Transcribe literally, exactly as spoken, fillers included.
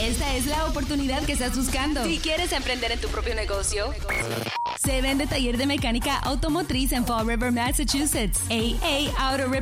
Esta es la oportunidad que estás buscando. Si quieres emprender en tu propio negocio, se vende taller de mecánica automotriz en Fall River, Massachusetts. A A Auto Repair